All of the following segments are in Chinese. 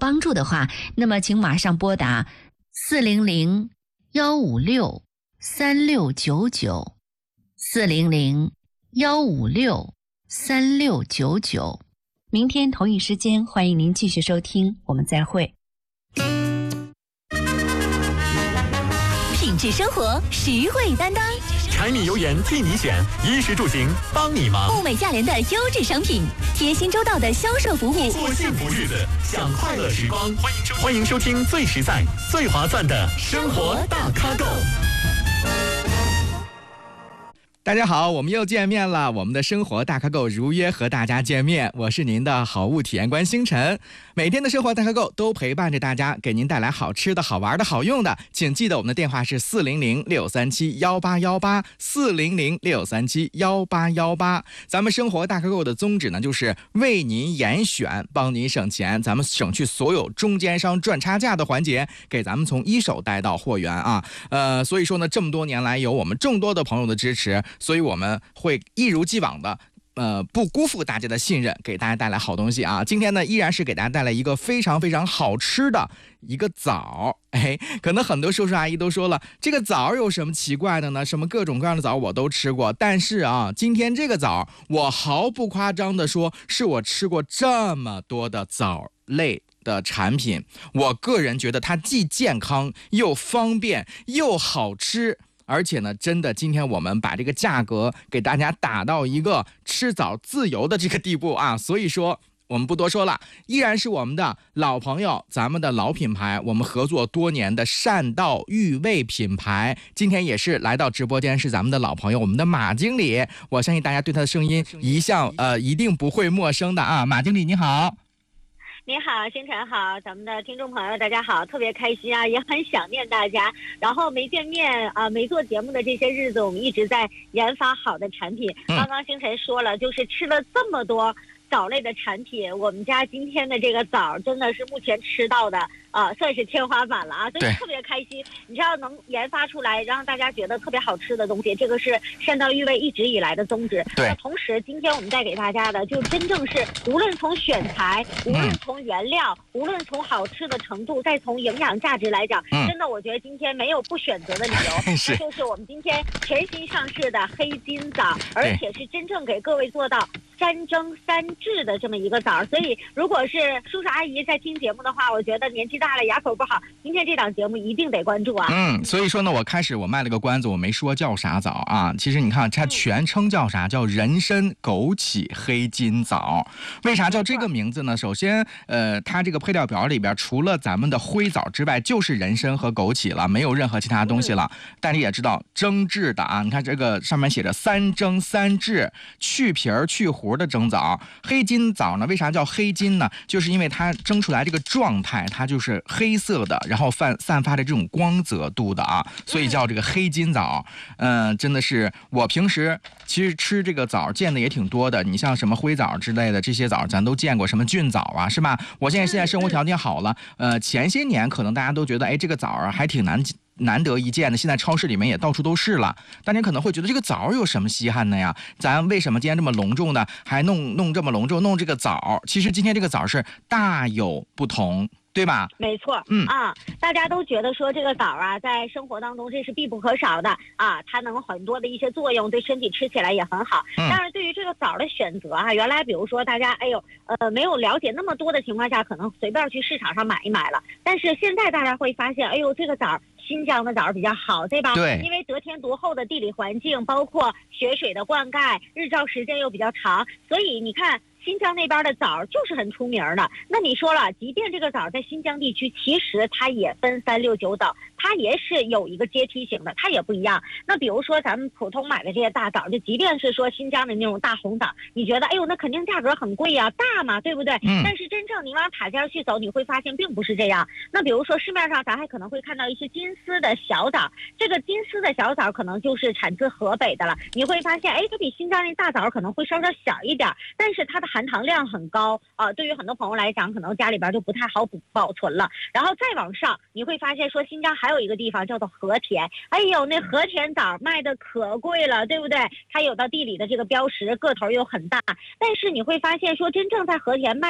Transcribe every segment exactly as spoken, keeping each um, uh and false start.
帮助的话，那么请马上拨打四零零幺五六三六九九四零零幺五六三六九九。明天同一时间，欢迎您继续收听，我们再会。 品质生活，实惠担当， 柴米油盐替你选，衣食住行帮你忙。 物美价廉的优质商品，贴心周到的销售服务， 过幸福日子，享快乐时光。欢迎收欢迎收听最实在、最划算的生活大咖购。 大家好，我们又见面了。我们的生活大咖购如约和大家见面，我是您的好物体验官星辰。每天的生活大咖购都陪伴着大家，给您带来好吃的、好玩的、好用的。请记得我们的电话是四零零六三七幺八幺八四零零六三七幺八幺八。咱们生活大咖购的宗旨呢，就是为您严选，帮您省钱，咱们省去所有中间商赚差价的环节，给咱们从一手带到货源啊。呃，所以说呢，这么多年来有我们众多的朋友的支持。所以我们会一如既往的呃，不辜负大家的信任，给大家带来好东西啊！今天呢，依然是给大家带来一个非常非常好吃的一个枣。哎，可能很多叔叔阿姨都说了，这个枣有什么奇怪的呢？什么各种各样的枣我都吃过，但是啊，今天这个枣，我毫不夸张的说，是我吃过这么多的枣类的产品，我个人觉得它既健康又方便又好吃。而且呢，真的，今天我们把这个价格给大家打到一个吃枣自由的这个地步啊，所以说我们不多说了，依然是我们的老朋友，咱们的老品牌，我们合作多年的善道御味品牌，今天也是来到直播间，是咱们的老朋友，我们的马经理，我相信大家对他的声音一向呃一定不会陌生的啊，马经理你好。 你好，星辰好，咱们的听众朋友大家好，特别开心啊，也很想念大家。然后没见面啊，没做节目的这些日子，我们一直在研发好的产品。 嗯、 刚刚星辰说了，就是吃了这么多枣类的产品，我们家今天的这个枣真的是目前吃到的啊，算是天花板了啊，所以特别开心。你知道能研发出来让大家觉得特别好吃的东西，这个是善道御味一直以来的宗旨。 对。 同时，今天我们带给大家的，就真正是无论从选材，无论从原料，嗯、无论从好吃的程度，再从营养价值来讲，嗯、真的我觉得今天没有不选择的理由。那就是我们今天全新上市的黑金枣，而且是真正给各位做到三蒸三制的这么一个枣，所以如果是叔叔阿姨在听节目的话，我觉得年纪大了牙口不好，今天这档节目一定得关注啊。 嗯，所以说呢，我开始我卖了个关子，我没说叫啥枣啊。其实你看它全称叫啥？叫人参枸杞黑金枣。为啥叫这个名字呢？首先，呃，它这个配料表里边除了咱们的灰枣之外，就是人参和枸杞了，没有任何其他东西了。嗯、但你也知道蒸制的啊，你看这个上面写着三蒸三制，去皮儿去核的蒸枣。黑金枣呢，为啥叫黑金呢？就是因为它蒸出来这个状态，它就是黑色的，然后散散发着这种光泽度的啊，所以叫这个黑金枣。嗯、呃，真的是我平时其实吃这个枣见的也挺多的，你像什么灰枣之类的这些枣咱都见过，什么菌枣啊，是吧？我现在现在生活条件好了，呃，前些年可能大家都觉得，哎，这个枣啊还挺难难得一见的，现在超市里面也到处都是了。大家可能会觉得这个枣有什么稀罕的呀？咱为什么今天这么隆重呢？还弄弄这么隆重，弄这个枣？其实今天这个枣是大有不同。对吧？ 没错， 嗯啊，大家都觉得说这个枣啊，在生活当中这是必不可少的啊，它能很多的一些作用，对身体吃起来也很好。嗯、但是对于这个枣的选择啊，原来比如说大家哎呦呃没有了解那么多的情况下，可能随便去市场上买一买了。但是现在大家会发现，哎呦这个枣新疆的枣比较好，对吧？ 对， 因为得天独厚的地理环境，包括雪水的灌溉，日照时间又比较长，所以你看。新疆那边的枣就是很出名的。那你说了，即便这个枣在新疆地区，其实它也分三六九枣，它也是有一个阶梯型的，它也不一样。那比如说咱们普通买的这些大枣，就即便是说新疆的那种大红枣，你觉得哎呦那肯定价格很贵啊，大嘛，对不对？ 嗯。 但是真正你往塔尖去走，你会发现并不是这样。那比如说市面上咱还可能会看到一些金丝的小枣，这个金丝的小枣可能就是产自河北的了。你会发现，哎，它比新疆那大枣可能会稍稍小一点，但是它的含糖量很高啊、呃，对于很多朋友来讲，可能家里边就不太好保存了。然后再往上，你会发现说新疆还有一个地方叫做和田，哎呦，那和田枣卖的可贵了，对不对？它有到地理的这个标识，个头又很大。但是你会发现说，真正在和田卖的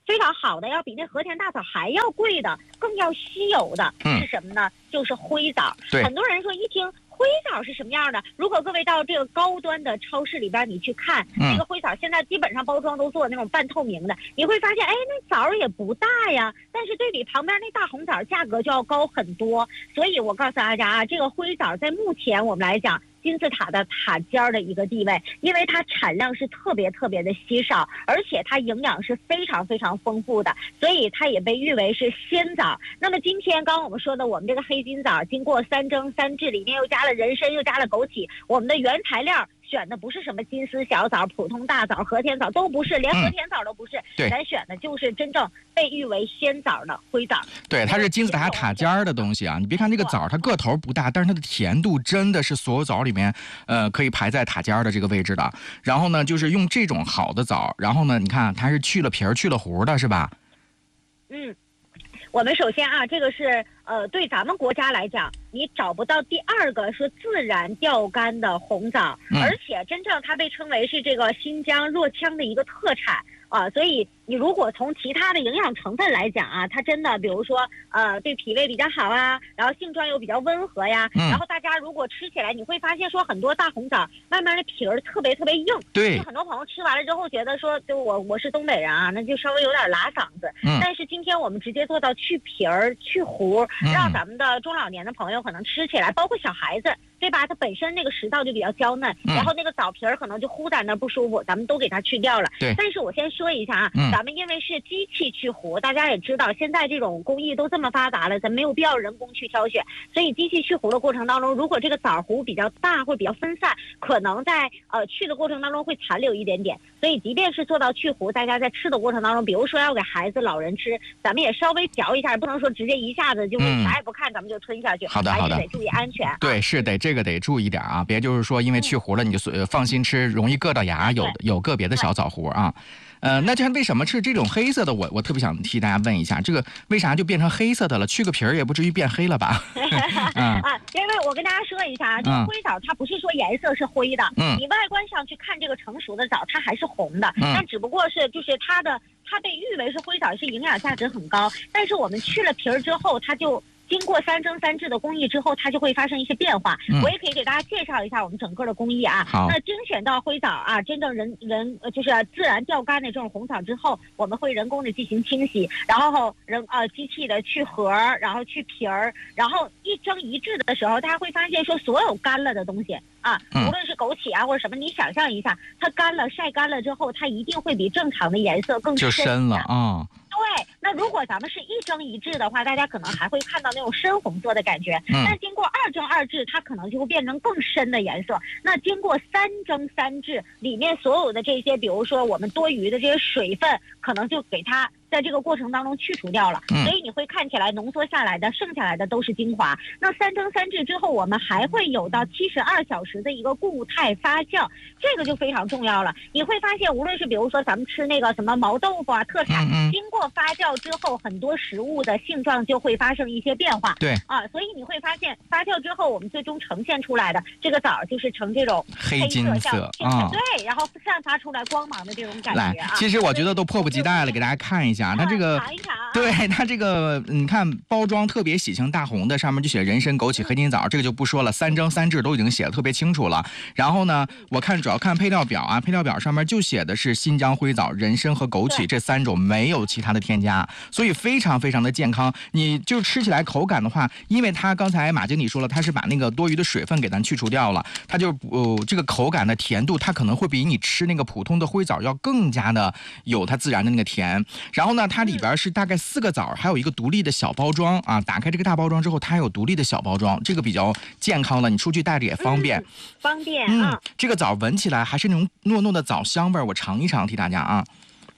非常好的，要比那和田大枣还要贵的，更要稀有的、 嗯、 是什么呢？就是灰枣。 对， 很多人说一听灰枣是什么样的？如果各位到这个高端的超市里边，你去看、嗯、这个灰枣，现在基本上包装都做那种半透明的，你会发现，哎，那枣也不大呀，但是对比旁边那大红枣，价格就要高很多。所以我告诉大家啊，这个灰枣在目前我们来讲，金字塔的塔尖的一个地位，因为它产量是特别特别的稀少，而且它营养是非常非常丰富的，所以它也被誉为是仙枣。那么今天刚刚我们说的，我们这个黑金枣经过三蒸三制，里面又加了人参，又加了枸杞，我们的原材料选的不是什么金丝小枣、普通大枣、和田枣，都不是，连和田枣都不是、嗯、咱选的就是真正被誉为仙枣的灰枣。 对，它是金字塔塔尖的东西啊！你别看这个枣它个头不大，但是它的甜度真的是所有枣里面呃可以排在塔尖的这个位置的。然后呢，就是用这种好的枣，然后呢，你看它是去了皮儿去了核的，是吧？ 嗯，我们首先啊，这个是呃，对咱们国家来讲，你找不到第二个说自然钓干的红枣、嗯，而且真正它被称为是这个新疆若羌的一个特产啊，所以你如果从其他的营养成分来讲啊，它真的比如说呃对脾胃比较好啊，然后性状又比较温和呀、嗯，然后大家如果吃起来，你会发现说很多大红枣慢慢的皮儿特别特别硬， 对， 就很多朋友吃完了之后觉得说，就我我是东北人啊，那就稍微有点拉嗓子，嗯，但是今天我们直接做到去皮儿去核，让咱们的中老年的朋友可能吃起来，包括小孩子，对吧？它本身那个食道就比较娇嫩，嗯、然后那个枣皮儿可能就糊在那不舒服，咱们都给它去掉了。 对。 但是我先说一下啊，嗯、咱们因为是机器去核，大家也知道，现在这种工艺都这么发达了，咱没有必要人工去挑选，所以机器去核的过程当中，如果这个枣核比较大或者比较分散，可能在呃去的过程当中会残留一点点。所以即便是做到去核，大家在吃的过程当中，比如说要给孩子、老人吃，咱们也稍微嚼一下，不能说直接一下子就啥也不看，咱们就吞下去。 好的，好的， 还是得注意安全。 对，是得这个得注意点啊，别就是说因为去核了你就放心吃，容易硌到牙，有有个别的小枣核啊。呃，那这为什么是这种黑色的？我我特别想替大家问一下，这个为啥就变成黑色的了？去个皮儿也不至于变黑了吧？ 啊，因为我跟大家说一下啊，这个灰枣它不是说颜色是灰的，嗯，你外观上去看这个成熟的枣，它还是红的，嗯，但只不过是就是它的它被誉为是灰枣，是营养价值很高，但是我们去了皮儿之后，它就经过三蒸三制的工艺之后，它就会发生一些变化。嗯、我也可以给大家介绍一下我们整个的工艺啊。 好， 那精选到灰枣啊，真正人人就是自然钓干的这种红枣之后，我们会人工的进行清洗，然后人呃机器的去核，然后去皮儿，然后一蒸一制的时候，大家会发现说所有干了的东西啊，无论是枸杞啊或者什么，你想象一下，它干了晒干了之后，它一定会比正常的颜色更深， 就深了啊。 对，那如果咱们是一蒸一制的话，大家可能还会看到那种深红色的感觉。嗯。但经过二蒸二制，它可能就会变成更深的颜色。那经过三蒸三制，里面所有的这些，比如说我们多余的这些水分，可能就给它在这个过程当中去除掉了。嗯。所以你会看起来浓缩下来的，剩下来的都是精华。那三蒸三制之后，我们还会有到七十二小时的一个固态发酵，这个就非常重要了。你会发现，无论是比如说咱们吃那个什么毛豆腐啊，特产，嗯嗯经过发酵之后，很多食物的性状就会发生一些变化。 对啊，所以你会发现发酵之后，我们最终呈现出来的这个枣就是呈这种黑金色啊，对，然后散发出来光芒的这种感觉啊。 其实我觉得都迫不及待了，给大家看一下它这个， 尝一尝啊、 对它这个，你看包装特别喜庆大红的，上面就写人参、枸杞、黑金枣，这个就不说了，三蒸三制都已经写的特别清楚了。然后呢，我看主要看配料表啊，配料表上面就写的是新疆灰枣、人参和枸杞这三种，没有其他的添加，所以非常非常的健康。你就吃起来口感的话，因为它刚才马经理说了，它是把那个多余的水分给咱去除掉了，它就呃这个口感的甜度，它可能会比你吃那个普通的灰枣要更加的有它自然的那个甜。然后呢，它里边是大概四个枣，还有一个独立的小包装啊。打开这个大包装之后，它还有独立的小包装，这个比较健康了，你出去带着也方便。嗯、 方便啊、嗯！这个枣闻起来还是那种糯糯的枣香味儿，我尝一尝，替大家啊。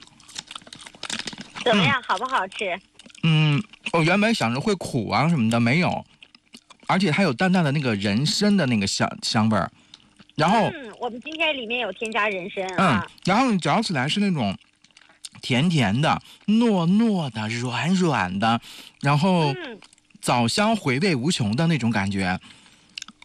怎么样、嗯？好不好吃？ 嗯，我原本想着会苦啊什么的，没有，而且它有淡淡的那个人参的那个香香味儿。然后， 嗯，我们今天里面有添加人参啊。 嗯，然后你嚼起来是那种甜甜的、糯糯的、软软的，然后枣香回味无穷的那种感觉。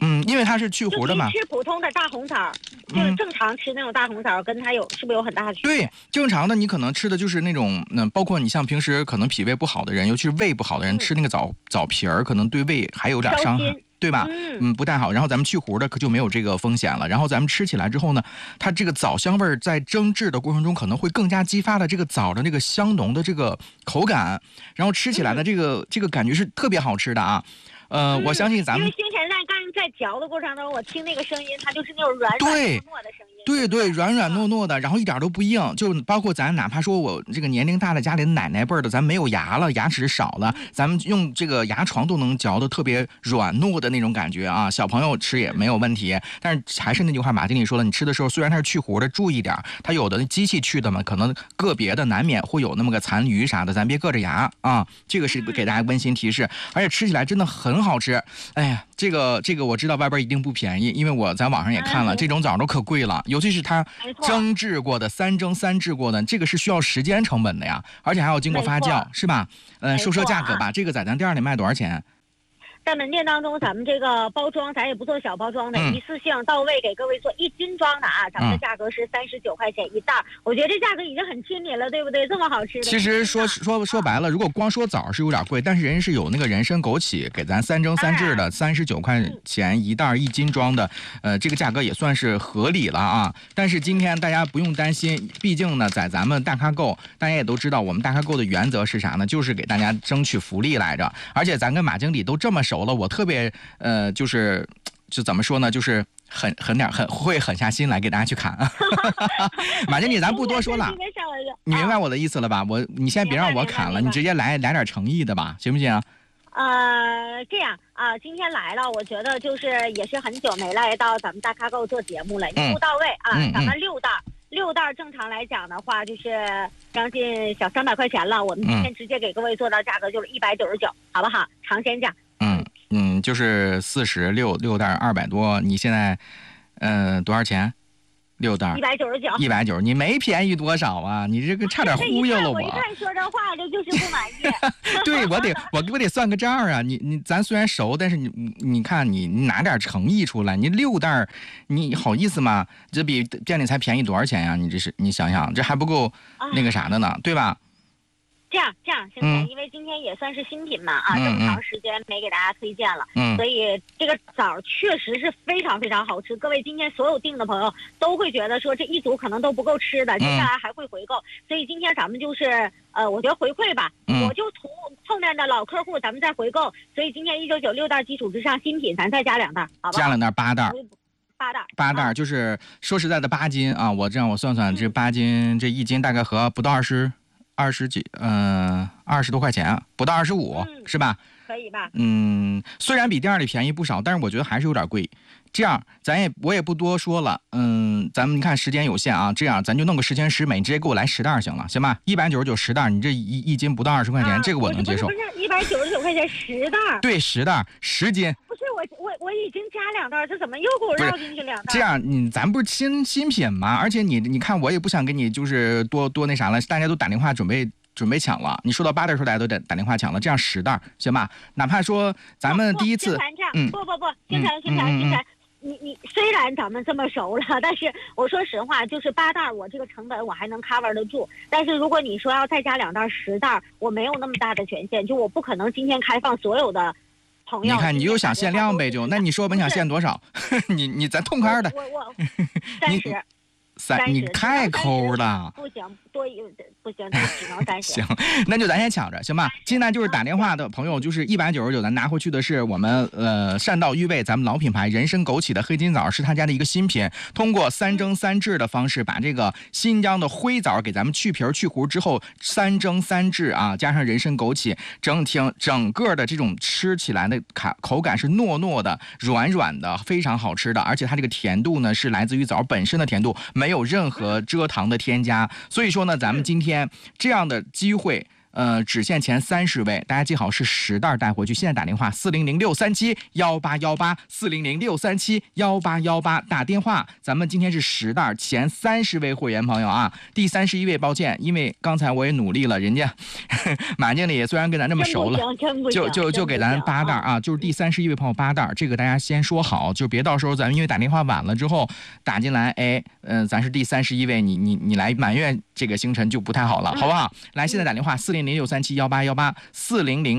嗯，因为它是去核的嘛。 就吃普通的大红枣，就是正常吃那种大红枣，跟它有是不是有很大的区别？ 对，正常的你可能吃的就是那种，嗯，包括你像平时可能脾胃不好的人，尤其是胃不好的人，嗯、吃那个枣枣皮儿，可能对胃还有点伤害。对吧？嗯, 嗯，不太好。然后咱们去核的可就没有这个风险了。然后咱们吃起来之后呢，它这个枣香味在蒸制的过程中可能会更加激发了这个枣的那个香浓的这个口感，然后吃起来的这个、嗯、这个感觉是特别好吃的啊。呃， 嗯、 我相信咱们因为星辰在刚在嚼的过程中，我听那个声音，它就是那种软软糯糯的声音。 对对，软软糯糯的，然后一点都不硬，就包括咱哪怕说我这个年龄大了，家里的奶奶辈儿的，咱没有牙了，牙齿少了，咱们用这个牙床都能嚼得特别软糯的那种感觉啊。小朋友吃也没有问题，但是还是那句话，马经理说了，你吃的时候虽然它是去核的，注意点，它有的机器去的嘛，可能个别的难免会有那么个残余啥的，咱别硌着牙啊。这个是给大家温馨提示，而且吃起来真的很好吃。哎呀，这个这个我知道外边一定不便宜，因为我在网上也看了，这种枣都可贵了。尤其是它蒸制过的、三蒸三制过的，这个是需要时间成本的呀，而且还要经过发酵，是吧？嗯、呃，说说价格吧，这个在咱店里卖多少钱？ 在门店当中，咱们这个包装咱也不做小包装的，嗯、一次性到位给各位做一斤装的啊，咱们的价格是三十九块钱一袋、嗯。我觉得这价格已经很亲民了，对不对？这么好吃的。 其实说说说白了，如果光说枣是有点贵，但是人家是有那个人参枸杞给咱三蒸三制的，三十九块钱一袋一斤装的，呃，这个价格也算是合理了啊。但是今天大家不用担心，毕竟呢，在咱们大咖购，大家也都知道，我们大咖购的原则是啥呢？就是给大家争取福利来着。而且咱跟马经理都这么熟了，我特别呃，就是就怎么说呢，就是狠狠点，狠会狠下心来给大家去砍。马经理，咱不多说了，你明白我的意思了吧？我你先别让我砍了，你直接来来点诚意的吧，行不行？ 呃，这样啊，今天来了，我觉得就是也是很久没来到咱们大咖购做节目了，一步到位啊， 嗯、 咱们六袋。嗯六袋正常来讲的话，就是将近小三百块钱了。我们今天直接给各位做到价格就是一百九十九，好不好？尝鲜价。 嗯嗯，就是四十六六袋二百多，你现在呃多少钱？六袋一百九十九， 一百九，你没便宜多少啊？你这个差点忽悠了我。 我一看说这话，这就是不满意。 对，我得我我得算个账啊！你你咱虽然熟，但是你你看你你拿点诚意出来，你六袋，你好意思吗？这比店里才便宜多少钱呀、啊？你这是你想想，这还不够那个啥的呢，啊、对吧？ 这样这样，现在、嗯、因为今天也算是新品嘛啊，嗯、这么长时间没给大家推荐了，嗯，所以这个枣确实是非常非常好吃。各位今天所有订的朋友都会觉得说这一组可能都不够吃的，接下来还会回购，嗯、所以今天咱们就是呃，我觉得回馈吧，嗯、我就图后面的老客户咱们再回购，所以今天一九九六袋基础之上新品咱再加两袋，好吧？ 加两袋八袋。 八袋， 八袋就是说实在的八斤啊！我这样我算算，这八斤这一斤大概合不到二十。二十几，嗯，二十多块钱，不到二十五，是吧？ 可以吧？ 嗯，虽然比店里便宜不少，但是我觉得还是有点贵。这样，咱也我也不多说了，嗯，咱们你看时间有限啊，这样咱就弄个十全十美，你直接给我来十袋行了，行吧？一百九十九十袋，你这一一斤不到二十块钱，啊、这个我能接受。 不是一百九十九块钱十袋？ 对，十袋，十斤。 不是我我我已经加两袋，这怎么又给我绕进去两袋？ 这样，你咱不是新新品吗？而且你你看，我也不想给你就是多多那啥了，大家都打电话准备。准备抢了，你说到八袋时候，大家都得打电话抢了，这样十袋行吧？哪怕说咱们第一次， 嗯，不不不，星辰星辰星辰，你你虽然咱们这么熟了，但是我说实话，就是八袋我这个成本我还能 cover 得住，但是如果你说要再加两袋十袋，我没有那么大的权限，就我不可能今天开放所有的朋友。 你看你又想限量呗，就那你说吧，你想限多少？你你咱痛快的， 我我三十。 三，你太抠了， 不行，多一不行，那只能三十。 行，那就咱先抢着，行吧？现在就是打电话的朋友，就是一百九十九，咱拿回去的是我们呃善道御味，咱们老品牌人参枸杞的黑金枣，是他家的一个新品，通过三蒸三制的方式，把这个新疆的灰枣给咱们去皮去核之后，三蒸三制啊，加上人参枸杞，整体整个的这种吃起来的卡口感是糯糯的、软软的，非常好吃的，而且它这个甜度呢是来自于枣本身的甜度，没有任何蔗糖的添加，所以说呢，咱们今天这样的机会。 呃，只限前三十位，大家记好是十袋带回去。现在打电话四零零六三七幺八幺八四零零六三七幺八幺八打电话。咱们今天是十袋，前三十位会员朋友啊，第三十一位抱歉，因为刚才我也努力了，人家呵呵马经理虽然跟咱这么熟了，就就就给咱八袋啊，就是第三十一位朋友八袋，这个大家先说好，就别到时候咱们因为打电话晚了之后打进来，哎，嗯、呃，咱是第三十一位，你你你来埋怨这个星辰就不太好了，好不好？来，现在打电话四零零六三七幺八幺八四零零。